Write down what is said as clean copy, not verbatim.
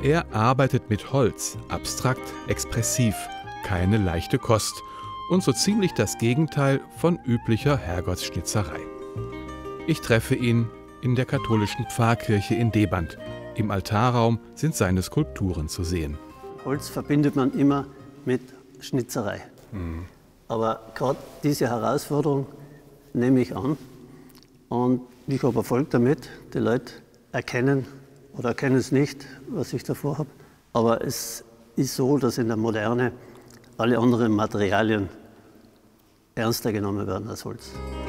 Er arbeitet mit Holz, abstrakt, expressiv, keine leichte Kost und so ziemlich das Gegenteil von üblicher Herrgottsschnitzerei. Ich treffe ihn in der katholischen Pfarrkirche in Deband. Im Altarraum sind seine Skulpturen zu sehen. Holz verbindet man immer mit Schnitzerei. Aber gerade diese Herausforderung nehme ich an und ich habe Erfolg damit. Die Leute erkennen oder erkennen es nicht, was ich davor habe. Aber es ist so, dass in der Moderne alle anderen Materialien ernster genommen werden als Holz.